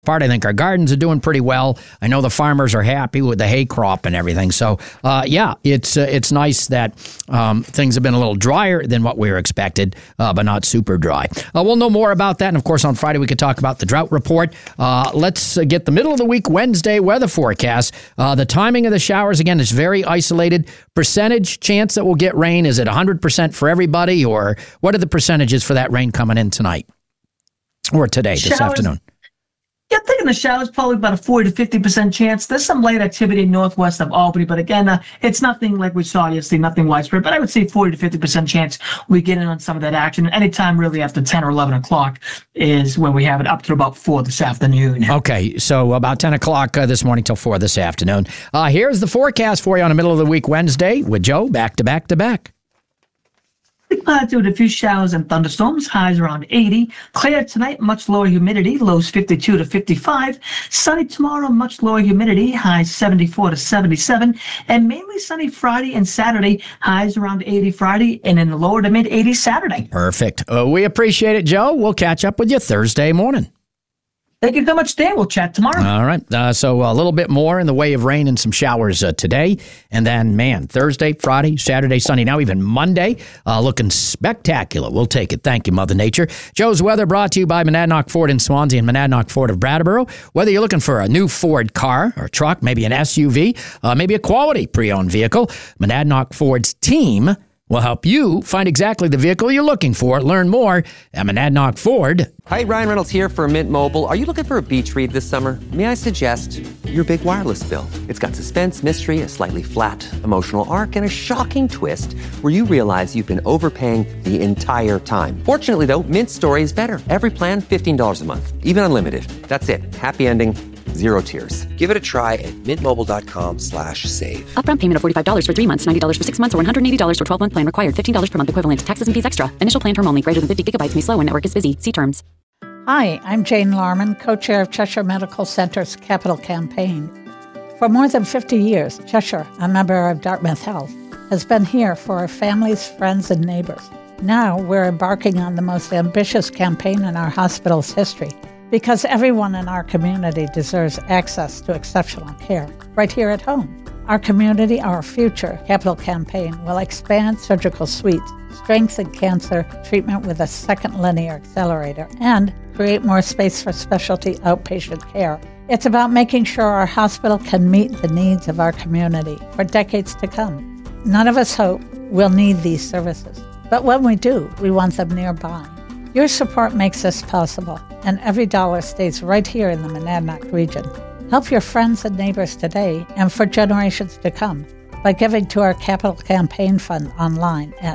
part. I think our gardens are doing pretty well. I know the farmers are happy with the hay crop and everything. So, it's nice that things have been a little drier than what we were expected, but not super dry. We'll know more about that. And, of course, on Friday, we could talk about the drought report. Let's get the middle of the week Wednesday weather forecast. The timing of the showers, again, is very isolated. Percentage chance that we'll get rain, is it 100% for everybody? Or what are the percentages for that rain coming in tonight or today, this afternoon? Yeah, I'm thinking the showers probably about a 40 to 50% chance. There's some light activity northwest of Albany, but again, it's nothing like we saw yesterday, nothing widespread. But I would say 40 to 50% chance we get in on some of that action. Anytime really after 10 or 11 o'clock is when we have it, up to about 4 this afternoon. Okay, so about 10 o'clock this morning till 4 this afternoon. Here's the forecast for you on the middle of the week Wednesday with Joe, back to back to back. Clouds with a few showers and thunderstorms, highs around 80. Clear tonight, much lower humidity, lows 52 to 55. Sunny tomorrow, much lower humidity, highs 74 to 77. And mainly sunny Friday and Saturday, highs around 80 Friday and in the lower to mid 80s Saturday. Perfect. We appreciate it, Joe. We'll catch up with you Thursday morning. Thank you so much, Dan. We'll chat tomorrow. All right. So a little bit more in the way of rain and some showers today. And then, Thursday, Friday, Saturday, Sunday, now even Monday, looking spectacular. We'll take it. Thank you, Mother Nature. Joe's Weather brought to you by Monadnock Ford in Swansea and Monadnock Ford of Brattleboro. Whether you're looking for a new Ford car or truck, maybe an SUV, maybe a quality pre-owned vehicle, Monadnock Ford's team will help you find exactly the vehicle you're looking for. Learn more at Monadnock Ford. Hi, Ryan Reynolds here for Mint Mobile. Are you looking for a beach read this summer? May I suggest your big wireless bill? It's got suspense, mystery, a slightly flat emotional arc, and a shocking twist where you realize you've been overpaying the entire time. Fortunately, though, Mint's story is better. Every plan, $15 a month, even unlimited. That's it. Happy ending. Zero tears. Give it a try at mintmobile.com/save. Upfront payment of $45 for 3 months, $90 for 6 months, or $180 for 12-month plan required. $15 per month equivalent. Taxes and fees extra. Initial plan term only. Greater than 50 gigabytes may slow when network is busy. See terms. Hi, I'm Jane Larman, co-chair of Cheshire Medical Center's Capital Campaign. For more than 50 years, Cheshire, a member of Dartmouth Health, has been here for our families, friends, and neighbors. Now we're embarking on the most ambitious campaign in our hospital's history, because everyone in our community deserves access to exceptional care right here at home. Our community, our future Capital Campaign will expand surgical suites, strengthen cancer treatment with a second linear accelerator, and create more space for specialty outpatient care. It's about making sure our hospital can meet the needs of our community for decades to come. None of us hope we'll need these services, but when we do, we want them nearby. Your support makes this possible, and every dollar stays right here in the Monadnock region. Help your friends and neighbors today and for generations to come by giving to our Capital Campaign Fund online at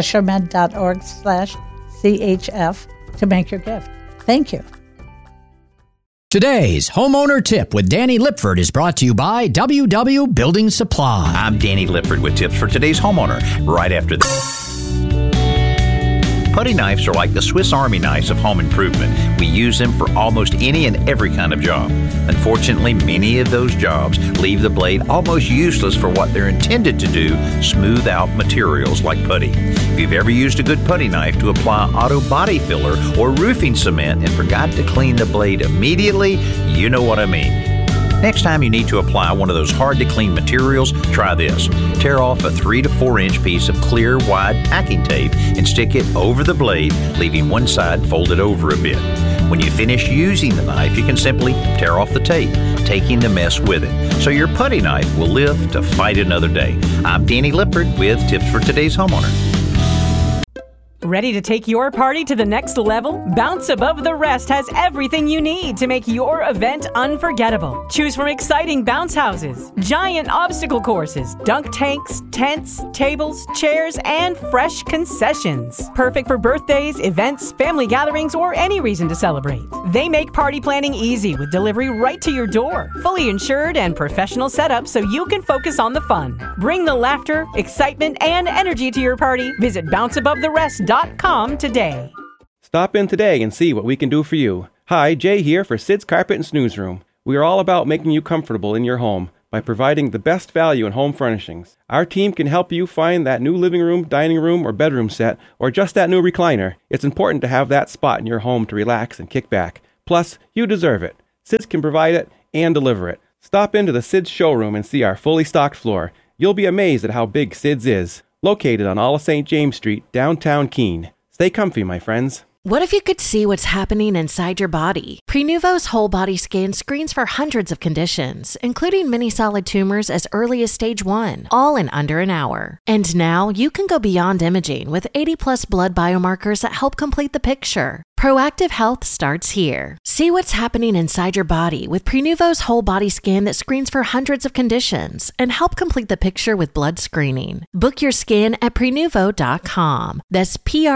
cheshiremed.org/CHF to make your gift. Thank you. Today's Homeowner Tip with Danny Lipford is brought to you by WW Building Supply. I'm Danny Lipford with tips for today's homeowner right after this. Putty knives are like the Swiss Army knives of home improvement. We use them for almost any and every kind of job. Unfortunately, many of those jobs leave the blade almost useless for what they're intended to do, smooth out materials like putty. If you've ever used a good putty knife to apply auto body filler or roofing cement and forgot to clean the blade immediately, you know what I mean. Next time you need to apply one of those hard-to-clean materials, try this. Tear off a 3 to 4 inch piece of clear, wide packing tape and stick it over the blade, leaving one side folded over a bit. When you finish using the knife, you can simply tear off the tape, taking the mess with it, so your putty knife will live to fight another day. I'm Danny Lippert with tips for today's homeowner. Ready to take your party to the next level? Bounce Above the Rest has everything you need to make your event unforgettable. Choose from exciting bounce houses, giant obstacle courses, dunk tanks, tents, tables, chairs, and fresh concessions. Perfect for birthdays, events, family gatherings, or any reason to celebrate. They make party planning easy with delivery right to your door. Fully insured and professional setup so you can focus on the fun. Bring the laughter, excitement, and energy to your party. Visit bounceabovetherest.com today. Stop in today and see what we can do for you. Hi, Jay here for Sid's Carpet and Snooze Room. We are all about making you comfortable in your home by providing the best value in home furnishings. Our team can help you find that new living room, dining room, or bedroom set, or just that new recliner. It's important to have that spot in your home to relax and kick back. Plus, you deserve it. Sid's can provide it and deliver it. Stop into the Sid's showroom and see our fully stocked floor. You'll be amazed at how big Sid's is. Located on all of St. James Street, downtown Keene. Stay comfy, my friends. What if you could see what's happening inside your body? Prenuvo's whole body scan screens for hundreds of conditions, including many solid tumors as early as stage 1, all in under an hour. And now you can go beyond imaging with 80+ blood biomarkers that help complete the picture. Proactive health starts here. See what's happening inside your body with Prenuvo's whole body scan that screens for hundreds of conditions and help complete the picture with blood screening. Book your scan at Prenuvo.com. That's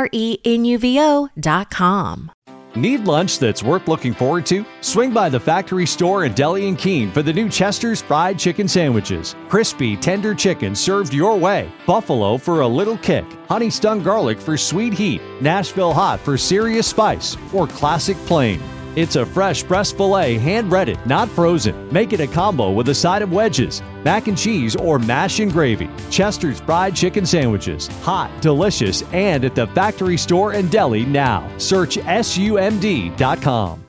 Prenuvo.com. Need lunch that's worth looking forward to? Swing by the Factory Store and Deli in Keene for the new Chester's Fried Chicken Sandwiches. Crispy, tender chicken served your way. Buffalo for a little kick. Honey Stung Garlic for sweet heat. Nashville Hot for serious spice. Or Classic Plain. It's a fresh breast filet, hand-breaded, not frozen. Make it a combo with a side of wedges, mac and cheese, or mash and gravy. Chester's Fried Chicken Sandwiches. Hot, delicious, and at the Factory Store and Deli now. Search SUMD.com.